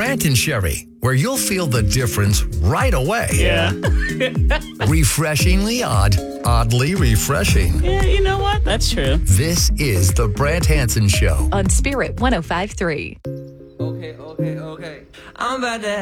Brant and Sherry, where you'll feel the difference right away. Yeah. Refreshingly odd, oddly refreshing. Yeah, you know what? That's true. This is the Brant Hansen Show on Spirit 105.3. Okay. I'm about to